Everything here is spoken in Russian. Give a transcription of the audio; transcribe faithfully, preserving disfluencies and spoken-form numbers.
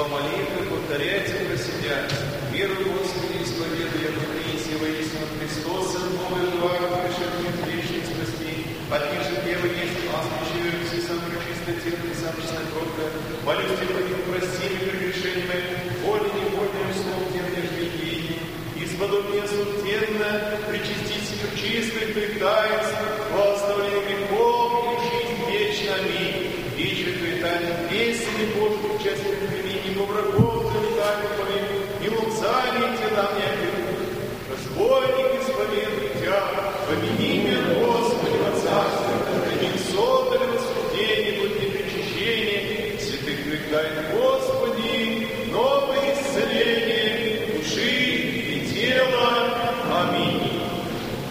молитвы повторяйте про себя. Верую, Господи, исповедуя Христа, воистину Христос, Сын Бога живого, пришедший в вечных спасти. От ниже первый есть нас, вечерюсь, сам пречисто тело, сам чистокровка. Молюсь Тебе, прости мне прегрешения мои, волей невольным словом Тем нежнее. Исподобие сутенно, причасти себя чистых таинств, во оставлении грехов и жизнь вечна. Аминь. Вечер Твоей песни Божьих участия примени, по врагов залетали по миру, и лунцами Тебя не обидут. Разбойник исповедуй Тебя, помяни